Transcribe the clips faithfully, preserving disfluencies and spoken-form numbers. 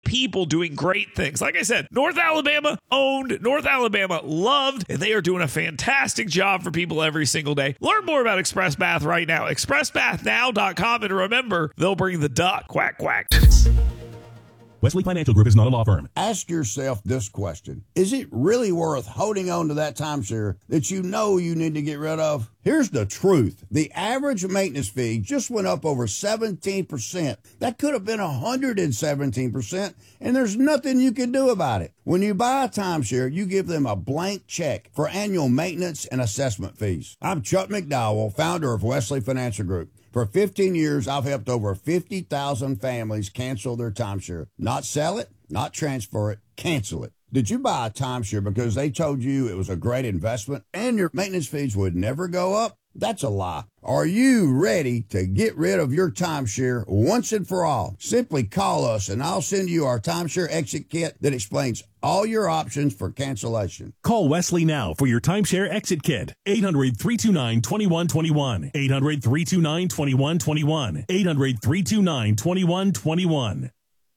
people doing great things. Like I said, North Alabama owned, North Alabama loved, and they are doing a fantastic job for people every single day. Learn more about Express Bath right now. express bath now dot com, and remember, they'll bring the duck. Quack, quack. Wesley Financial Group is not a law firm. Ask yourself this question. Is it really worth holding on to that timeshare that you know you need to get rid of? Here's the truth. The average maintenance fee just went up over seventeen percent. That could have been one hundred seventeen percent, and there's nothing you can do about it. When you buy a timeshare, you give them a blank check for annual maintenance and assessment fees. I'm Chuck McDowell, founder of Wesley Financial Group. For fifteen years, I've helped over fifty thousand families cancel their timeshare. Not sell it, not transfer it, cancel it. Did you buy a timeshare because they told you it was a great investment and your maintenance fees would never go up? That's a lie. Are you ready to get rid of your timeshare once and for all? Simply call us and I'll send you our timeshare exit kit that explains all your options for cancellation. Call Wesley now for your timeshare exit kit. eight hundred, three two nine, two one two one. eight hundred, three two nine, two one two one. eight hundred, three two nine, two one two one.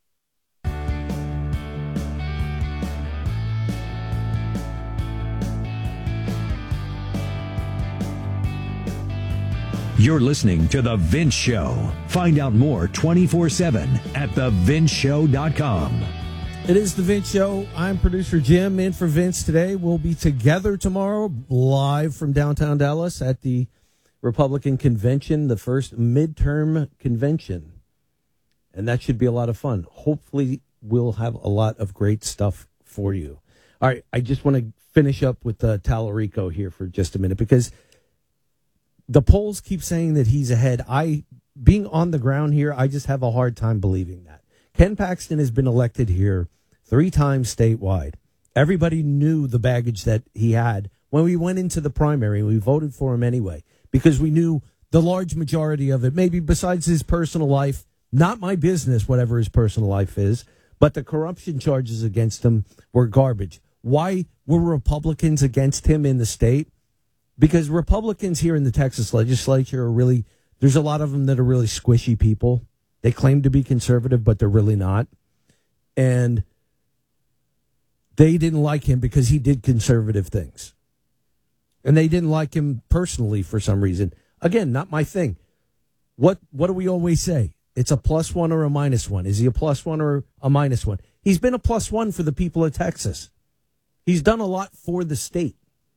You're listening to The Vince Show. Find out more twenty-four seven at the vince show dot com. It is The Vince Show. I'm producer Jim, in for Vince today. We'll be together tomorrow, live from downtown Dallas at the Republican Convention, the first midterm convention. And that should be a lot of fun. Hopefully, we'll have a lot of great stuff for you. All right, I just want to finish up with uh, Tallarico here for just a minute, because the polls keep saying that he's ahead. I, being on the ground here, I just have a hard time believing that. Ken Paxton has been elected here three times statewide. Everybody knew the baggage that he had when we went into the primary. We voted for him anyway because we knew the large majority of it, maybe besides his personal life, not my business, whatever his personal life is, but the corruption charges against him were garbage. Why were Republicans against him in the state? Because Republicans here in the Texas legislature are really, there's a lot of them that are really squishy people. They claim to be conservative, but they're really not. And they didn't like him because he did conservative things. And they didn't like him personally for some reason. Again, not my thing. What what do we always say? It's a plus one or a minus one. Is he a plus one or a minus one? He's been a plus one for the people of Texas. He's done a lot for the state.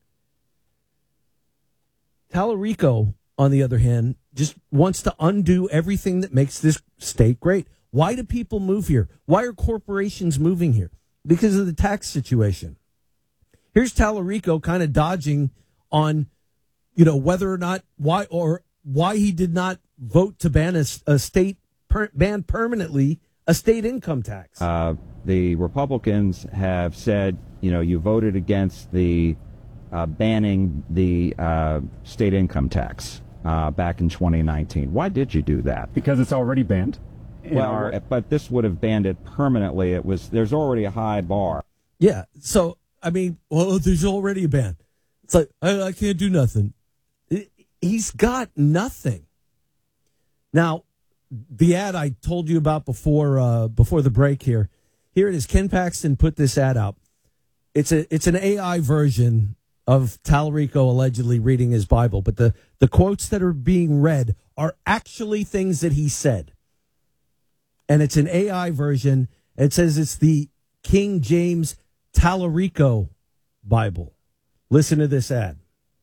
Tallarico, on the other hand, just wants to undo everything that makes this state great. Why do people move here? Why are corporations moving here? Because of the tax situation. Here's Tallarico kind of dodging on, you know, whether or not, why or why he did not vote to ban a, a state, per, ban permanently a state income tax. Uh, the Republicans have said, you know, you voted against the Uh, banning the uh, state income tax uh, back in twenty nineteen. Why did you do that? Because it's already banned. Well, our... but this would have banned it permanently. It was there's already a high bar. Yeah. So I mean, well, there's already a ban. It's like I, I can't do nothing. He's got nothing. Now, the ad I told you about before uh, before the break here. Here it is. Ken Paxton put this ad out. It's a it's an A I version of Tallarico allegedly reading his Bible, but the, the quotes that are being read are actually things that he said. And it's an A I version. It says it's the King James Tallarico Bible. Listen to this ad.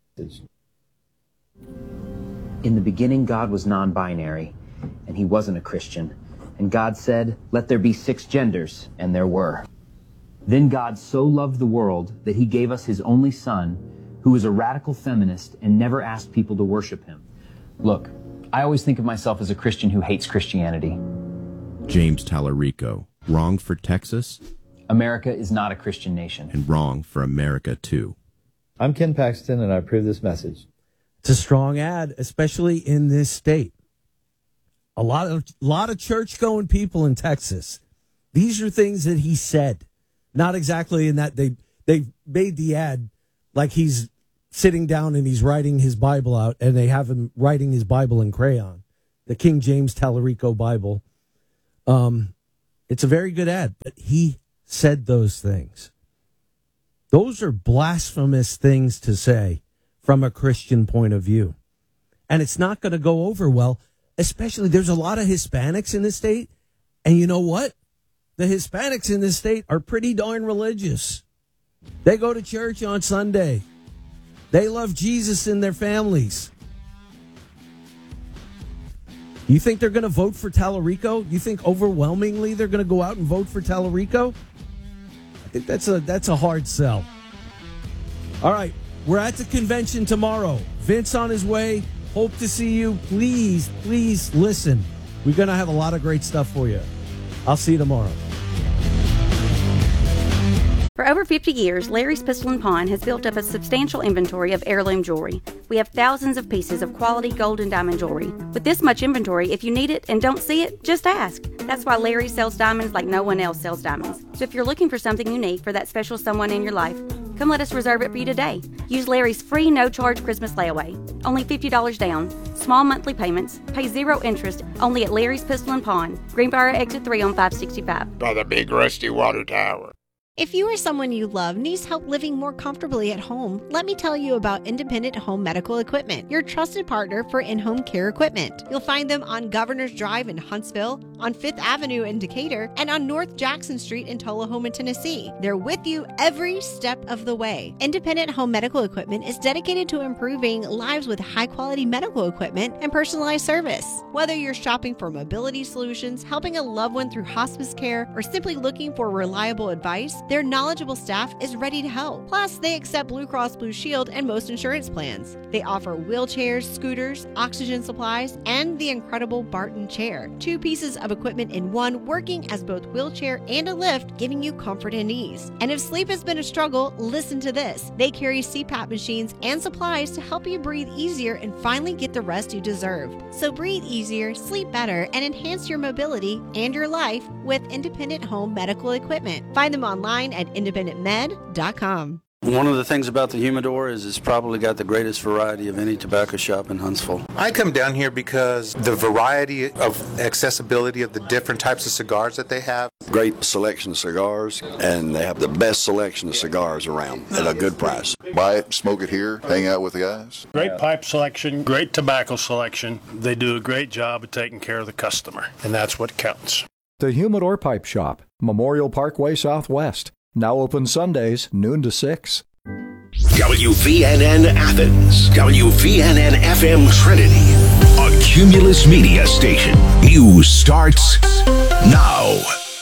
In the beginning, God was non-binary, and he wasn't a Christian. And God said, let there be six genders, and there were. Then God so loved the world that he gave us his only son, who was a radical feminist and never asked people to worship him. Look, I always think of myself as a Christian who hates Christianity. James Tallarico, wrong for Texas? America is not a Christian nation. And wrong for America, too. I'm Ken Paxton, and I approve this message. It's a strong ad, especially in this state. A lot of, lot of church-going people in Texas. These are things that he said. Not exactly in that they they made the ad like he's sitting down and he's writing his Bible out, and they have him writing his Bible in crayon, the King James Tallarico Bible. Um, It's a very good ad, but he said those things. Those are blasphemous things to say from a Christian point of view. And it's not going to go over well, especially there's a lot of Hispanics in the state. And you know what? The Hispanics in this state are pretty darn religious. They go to church on Sunday. They love Jesus in their families. You think they're going to vote for Tallarico? You think overwhelmingly they're going to go out and vote for Tallarico? I think that's a that's a hard sell. All right, we're at the convention tomorrow. Vince on his way. Hope to see you. Please, please listen. We're going to have a lot of great stuff for you. I'll see you tomorrow. For over fifty years, Larry's Pistol and Pawn has built up a substantial inventory of heirloom jewelry. We have thousands of pieces of quality gold and diamond jewelry. With this much inventory, if you need it and don't see it, just ask. That's why Larry sells diamonds like no one else sells diamonds. So if you're looking for something unique for that special someone in your life, come let us reserve it for you today. Use Larry's free no-charge Christmas layaway. Only fifty dollars down. Small monthly payments. Pay zero interest. Only at Larry's Pistol and Pawn. Greenbrier Exit three on five sixty-five. By the big rusty water tower. If you or someone you love needs help living more comfortably at home, let me tell you about Independent Home Medical Equipment, your trusted partner for in-home care equipment. You'll find them on Governor's Drive in Huntsville, on Fifth Avenue in Decatur, and on North Jackson Street in Tullahoma, Tennessee. They're with you every step of the way. Independent Home Medical Equipment is dedicated to improving lives with high-quality medical equipment and personalized service. Whether you're shopping for mobility solutions, helping a loved one through hospice care, or simply looking for reliable advice, their knowledgeable staff is ready to help. Plus, they accept Blue Cross Blue Shield and most insurance plans. They offer wheelchairs, scooters, oxygen supplies, and the incredible Barton chair. Two pieces of equipment in one, working as both wheelchair and a lift, giving you comfort and ease. And if sleep has been a struggle, listen to this. They carry C PAP machines and supplies to help you breathe easier and finally get the rest you deserve. So breathe easier, sleep better, and enhance your mobility and your life with Independent Home Medical Equipment. Find them online at independent med dot com. One of the things about the Humidor is it's probably got the greatest variety of any tobacco shop in Huntsville. I come down here because the variety of accessibility of the different types of cigars that they have. Great selection of cigars, and they have the best selection of cigars around at a good price. Buy it, smoke it here, hang out with the guys. Great pipe selection, great tobacco selection. They do a great job of taking care of the customer, and that's what counts. The Humidor Pipe Shop, Memorial Parkway Southwest. Now open Sundays, noon to six. W V N N Athens, W V N N F M Trinity, a Cumulus Media station. News starts now.